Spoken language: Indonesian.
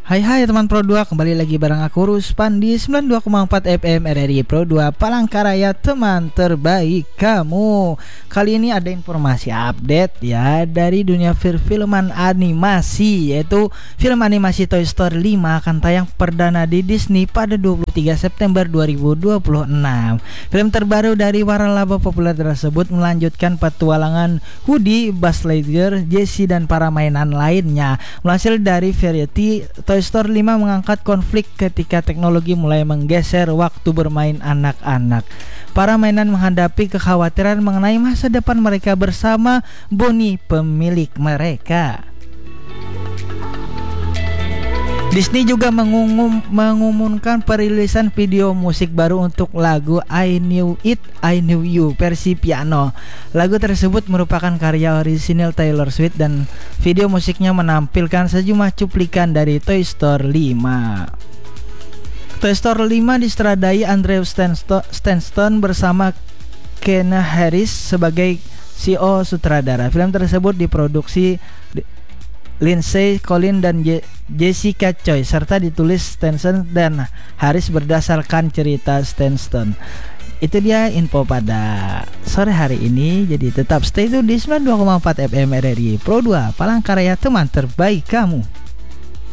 Hai teman Pro 2, kembali lagi bareng aku Ruspan di 92,4 FM RRI Pro 2 Palangkaraya, teman terbaik kamu. Kali ini ada informasi update ya dari dunia filman animasi, yaitu film animasi Toy Story 5 akan tayang perdana di Disney pada 23 September 2026. Film terbaru dari waralaba populer tersebut melanjutkan petualangan Woody, Buzz Lightyear, Jessie dan para mainan lainnya. Melansir dari Variety, Toy Story 5 mengangkat konflik ketika teknologi mulai menggeser waktu bermain anak-anak. Para mainan menghadapi kekhawatiran mengenai masa depan mereka bersama Bonnie, pemilik mereka. Disney juga mengumumkan perilisan video musik baru untuk lagu I Knew It, I Knew You versi piano. Lagu tersebut merupakan karya orisinil Taylor Swift dan video musiknya menampilkan sejumlah cuplikan dari Toy Story 5. Toy Story 5 disutradai Andrew Stanton bersama Ken Harris sebagai CEO sutradara. Film tersebut diproduksi Lindsay Collins dan Jessica Choi serta ditulis Stanton dan Harris berdasarkan cerita Stanton. Itu dia info pada sore hari ini. Jadi tetap stay tune di 92,4 FM RRI Pro 2 Palangkaraya, teman terbaik kamu.